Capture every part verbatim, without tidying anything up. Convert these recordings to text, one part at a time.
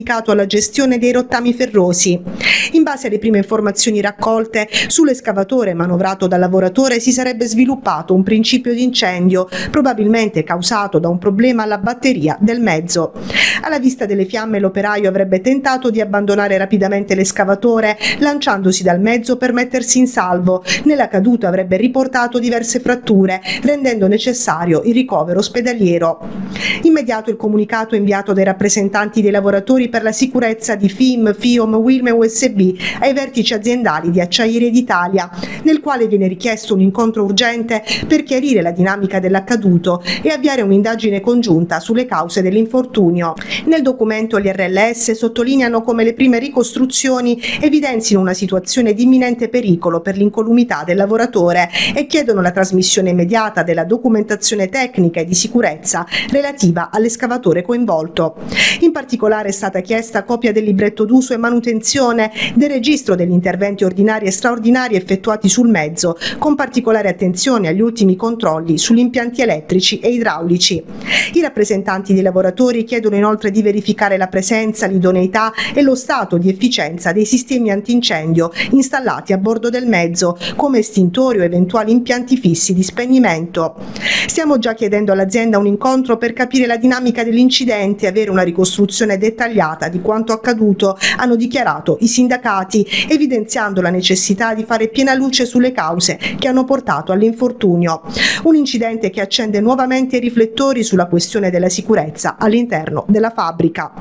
alla gestione dei rottami ferrosi. In base alle prime informazioni raccolte, sull'escavatore manovrato dal lavoratore si sarebbe sviluppato un principio di incendio, probabilmente causato da un problema alla batteria del mezzo. Alla vista delle fiamme l'operaio avrebbe tentato di abbandonare rapidamente l'escavatore, lanciandosi dal mezzo per mettersi in salvo. Nella caduta avrebbe riportato diverse fratture, rendendo necessario il ricovero ospedaliero. Immediato il comunicato inviato dai rappresentanti dei lavoratori per la sicurezza di FIM, FIOM, WILM e U S B ai vertici aziendali di Acciaierie d'Italia, nel quale viene richiesto un incontro urgente per chiarire la dinamica dell'accaduto e avviare un'indagine congiunta sulle cause dell'infortunio. Nel documento gli R L S sottolineano come le prime ricostruzioni evidenzino una situazione di imminente pericolo per l'incolumità del lavoratore e chiedono la trasmissione immediata della documentazione tecnica e di sicurezza relativa all'escavatore coinvolto. In particolare è stata chiesta copia del libretto d'uso e manutenzione, del registro degli interventi ordinari e straordinari effettuati sul mezzo, con particolare attenzione agli ultimi controlli sugli impianti elettrici e idraulici. I rappresentanti dei lavoratori chiedono inoltre di verificare la presenza, l'idoneità e lo stato di efficienza dei sistemi antincendio installati a bordo del mezzo, come estintori o eventuali impianti fissi di spegnimento. Stiamo già chiedendo all'azienda un incontro per capire la dinamica dell'incidente e avere una ricostruzione dettagliata di quanto accaduto, hanno dichiarato i sindacati, evidenziando la necessità di fare piena luce sulle cause che hanno portato all'infortunio. Un incidente che accende nuovamente i riflettori sulla questione della sicurezza all'interno della fabbrica.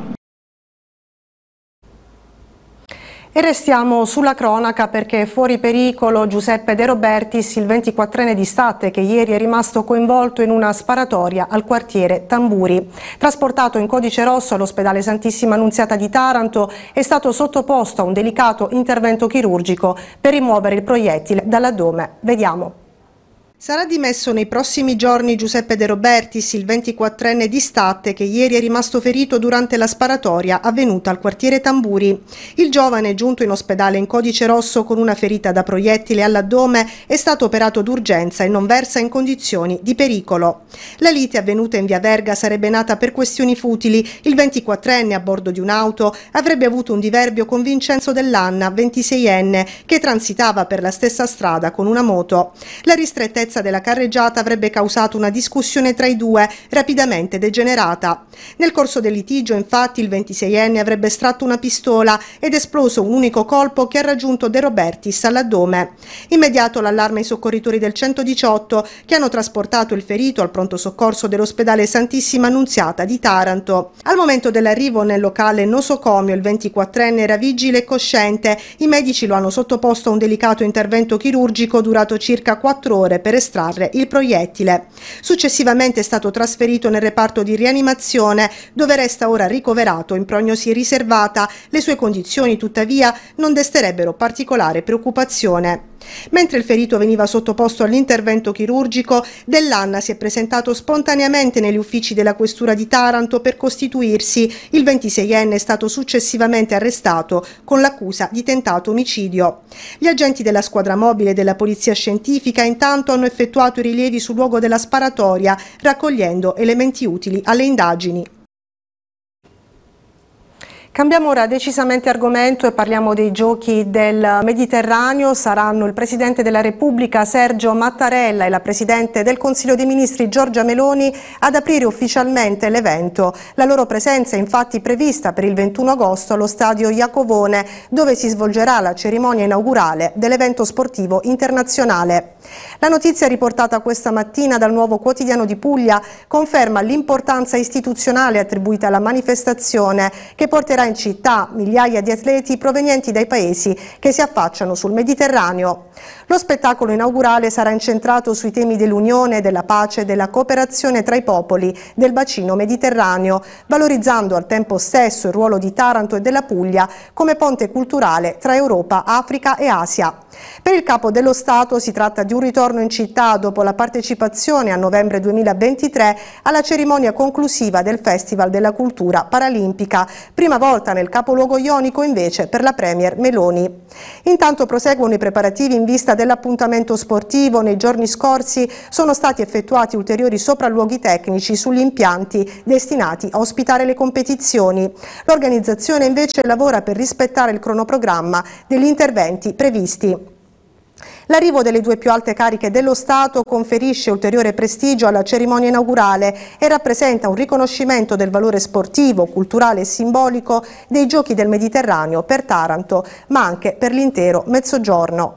E restiamo sulla cronaca perché fuori pericolo Giuseppe De Robertis, il ventiquattrenne di Statte che ieri è rimasto coinvolto in una sparatoria al quartiere Tamburi. Trasportato in codice rosso all'ospedale Santissima Annunziata di Taranto, è stato sottoposto a un delicato intervento chirurgico per rimuovere il proiettile dall'addome. Vediamo. Sarà dimesso nei prossimi giorni Giuseppe De Robertis, il ventiquattrenne di Statte che ieri è rimasto ferito durante la sparatoria avvenuta al quartiere Tamburi. Il giovane, giunto in ospedale in codice rosso con una ferita da proiettile all'addome, è stato operato d'urgenza e non versa in condizioni di pericolo. La lite avvenuta in via Verga sarebbe nata per questioni futili. Il ventiquattrenne, a bordo di un'auto, avrebbe avuto un diverbio con Vincenzo Dell'Anna, ventiseienne, che transitava per la stessa strada con una moto. La ristrettezza della carreggiata avrebbe causato una discussione tra i due, rapidamente degenerata. Nel corso del litigio, infatti, il ventiseienne avrebbe estratto una pistola ed esploso un unico colpo che ha raggiunto De Robertis all'addome. Immediato l'allarme ai soccorritori del centodiciotto che hanno trasportato il ferito al pronto soccorso dell'ospedale Santissima Annunziata di Taranto. Al momento dell'arrivo nel locale nosocomio il ventiquattrenne era vigile e cosciente. I medici lo hanno sottoposto a un delicato intervento chirurgico durato circa quattro ore per estrarre il proiettile. Successivamente è stato trasferito nel reparto di rianimazione, dove resta ora ricoverato in prognosi riservata. Le sue condizioni, tuttavia, non desterebbero particolare preoccupazione. Mentre il ferito veniva sottoposto all'intervento chirurgico, Dell'Anna si è presentato spontaneamente negli uffici della questura di Taranto per costituirsi. Il ventiseienne è stato successivamente arrestato con l'accusa di tentato omicidio. Gli agenti della squadra mobile della polizia scientifica intanto hanno effettuato i rilievi sul luogo della sparatoria, raccogliendo elementi utili alle indagini. Cambiamo ora decisamente argomento e parliamo dei giochi del Mediterraneo. Saranno il Presidente della Repubblica Sergio Mattarella e la Presidente del Consiglio dei Ministri Giorgia Meloni ad aprire ufficialmente l'evento. La loro presenza è infatti prevista per il ventuno agosto allo stadio Iacovone, dove si svolgerà la cerimonia inaugurale dell'evento sportivo internazionale. La notizia riportata questa mattina dal Nuovo Quotidiano di Puglia conferma l'importanza istituzionale attribuita alla manifestazione, che porterà in città migliaia di atleti provenienti dai paesi che si affacciano sul Mediterraneo. Lo spettacolo inaugurale sarà incentrato sui temi dell'unione, della pace e della cooperazione tra i popoli del bacino mediterraneo, valorizzando al tempo stesso il ruolo di Taranto e della Puglia come ponte culturale tra Europa, Africa e Asia. Per il Capo dello Stato si tratta di un ritorno in città dopo la partecipazione a novembre duemilaventitré alla cerimonia conclusiva del Festival della Cultura Paralimpica, prima volta nel capoluogo ionico invece per la Premier Meloni. Intanto proseguono i preparativi in vista dell'appuntamento sportivo. Nei giorni scorsi sono stati effettuati ulteriori sopralluoghi tecnici sugli impianti destinati a ospitare le competizioni. L'organizzazione invece lavora per rispettare il cronoprogramma degli interventi previsti. L'arrivo delle due più alte cariche dello Stato conferisce ulteriore prestigio alla cerimonia inaugurale e rappresenta un riconoscimento del valore sportivo, culturale e simbolico dei Giochi del Mediterraneo per Taranto, ma anche per l'intero Mezzogiorno.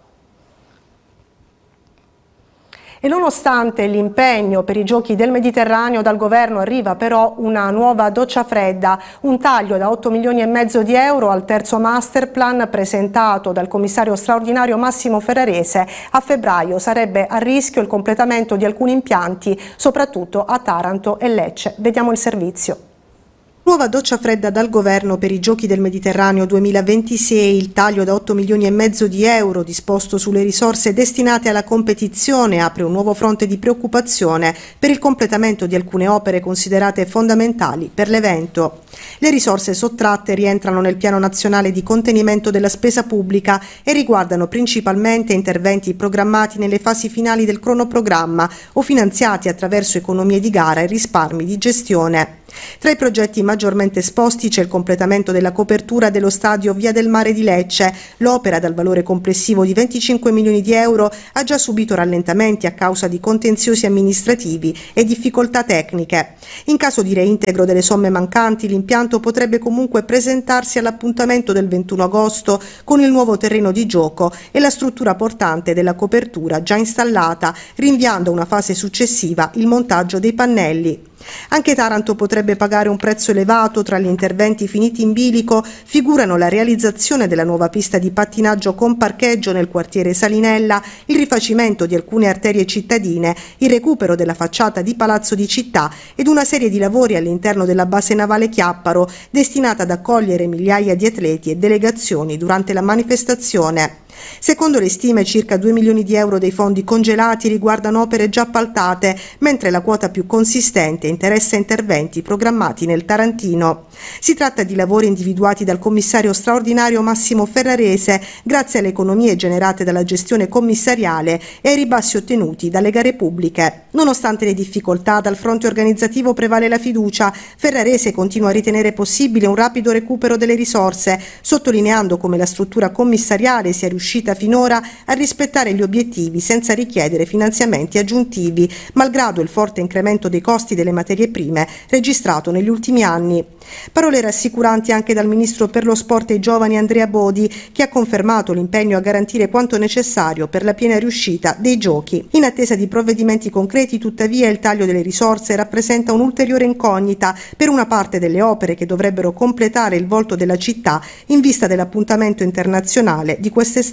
E nonostante l'impegno per i Giochi del Mediterraneo, dal governo arriva però una nuova doccia fredda, un taglio da otto milioni e mezzo di euro al terzo masterplan presentato dal commissario straordinario Massimo Ferrarese. A febbraio sarebbe a rischio il completamento di alcuni impianti, soprattutto a Taranto e Lecce. Vediamo il servizio. Nuova doccia fredda dal governo per i Giochi del Mediterraneo duemilaventisei, il taglio da otto milioni e mezzo di euro disposto sulle risorse destinate alla competizione apre un nuovo fronte di preoccupazione per il completamento di alcune opere considerate fondamentali per l'evento. Le risorse sottratte rientrano nel Piano Nazionale di Contenimento della Spesa Pubblica e riguardano principalmente interventi programmati nelle fasi finali del cronoprogramma o finanziati attraverso economie di gara e risparmi di gestione. Tra i progetti maggiormente esposti c'è il completamento della copertura dello stadio Via del Mare di Lecce. L'opera, dal valore complessivo di venticinque milioni di euro, ha già subito rallentamenti a causa di contenziosi amministrativi e difficoltà tecniche. In caso di reintegro delle somme mancanti, l'impianto potrebbe comunque presentarsi all'appuntamento del ventuno agosto con il nuovo terreno di gioco e la struttura portante della copertura già installata, rinviando a una fase successiva il montaggio dei pannelli. Anche Taranto potrebbe pagare un prezzo elevato. Tra gli interventi finiti in bilico figurano la realizzazione della nuova pista di pattinaggio con parcheggio nel quartiere Salinella, il rifacimento di alcune arterie cittadine, il recupero della facciata di Palazzo di Città ed una serie di lavori all'interno della base navale Chiapparo, destinata ad accogliere migliaia di atleti e delegazioni durante la manifestazione. Secondo le stime, circa due milioni di euro dei fondi congelati riguardano opere già appaltate, mentre la quota più consistente interessa interventi programmati nel Tarantino. Si tratta di lavori individuati dal commissario straordinario Massimo Ferrarese grazie alle economie generate dalla gestione commissariale e ai ribassi ottenuti dalle gare pubbliche. Nonostante le difficoltà, dal fronte organizzativo prevale la fiducia. Ferrarese continua a ritenere possibile un rapido recupero delle risorse, sottolineando come la struttura commissariale sia riuscita finora a rispettare gli obiettivi senza richiedere finanziamenti aggiuntivi, malgrado il forte incremento dei costi delle materie prime registrato negli ultimi anni. Parole rassicuranti anche dal ministro per lo sport e i giovani Andrea Bodi, che ha confermato l'impegno a garantire quanto necessario per la piena riuscita dei giochi. In attesa di provvedimenti concreti, tuttavia, il taglio delle risorse rappresenta un'ulteriore incognita per una parte delle opere che dovrebbero completare il volto della città in vista dell'appuntamento internazionale di quest'estate.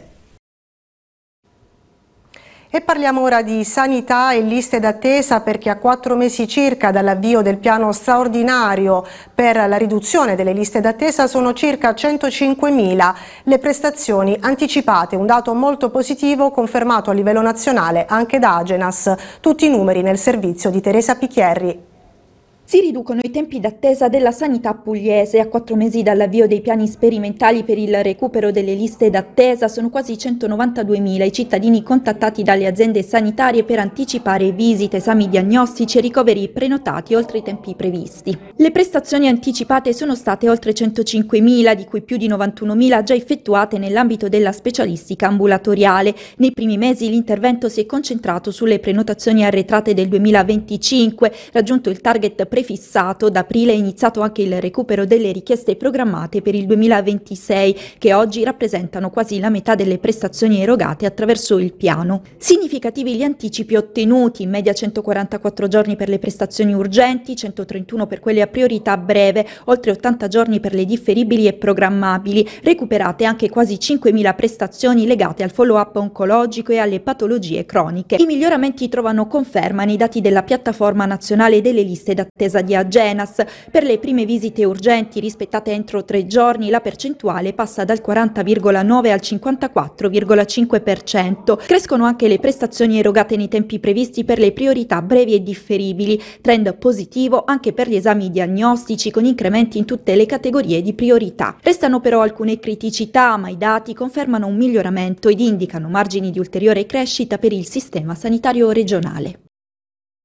E parliamo ora di sanità e liste d'attesa, perché a quattro mesi circa dall'avvio del piano straordinario per la riduzione delle liste d'attesa sono circa centocinquemila le prestazioni anticipate, un dato molto positivo confermato a livello nazionale anche da Agenas. Tutti i numeri nel servizio di Teresa Picchierri. Si riducono i tempi d'attesa della sanità pugliese. A quattro mesi dall'avvio dei piani sperimentali per il recupero delle liste d'attesa sono quasi centonovantaduemila i cittadini contattati dalle aziende sanitarie per anticipare visite, esami diagnostici e ricoveri prenotati oltre i tempi previsti. Le prestazioni anticipate sono state oltre centocinquemila, di cui più di novantunomila già effettuate nell'ambito della specialistica ambulatoriale. Nei primi mesi l'intervento si è concentrato sulle prenotazioni arretrate del duemilaventicinque, raggiunto il target prefissato. Da aprile è iniziato anche il recupero delle richieste programmate per il duemilaventisei, che oggi rappresentano quasi la metà delle prestazioni erogate attraverso il piano. Significativi gli anticipi ottenuti, in media centoquarantaquattro giorni per le prestazioni urgenti, centotrentuno per quelle a priorità breve, oltre ottanta giorni per le differibili e programmabili, recuperate anche quasi cinquemila prestazioni legate al follow-up oncologico e alle patologie croniche. I miglioramenti trovano conferma nei dati della piattaforma nazionale delle liste d'attesa d'attesa di Agenas. Per le prime visite urgenti rispettate entro tre giorni la percentuale passa dal quaranta virgola nove al cinquantaquattro virgola cinque per cento. Crescono anche le prestazioni erogate nei tempi previsti per le priorità brevi e differibili, trend positivo anche per gli esami diagnostici con incrementi in tutte le categorie di priorità. Restano però alcune criticità, ma i dati confermano un miglioramento ed indicano margini di ulteriore crescita per il sistema sanitario regionale.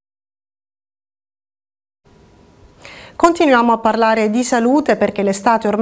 Continuiamo a parlare di salute perché l'estate ormai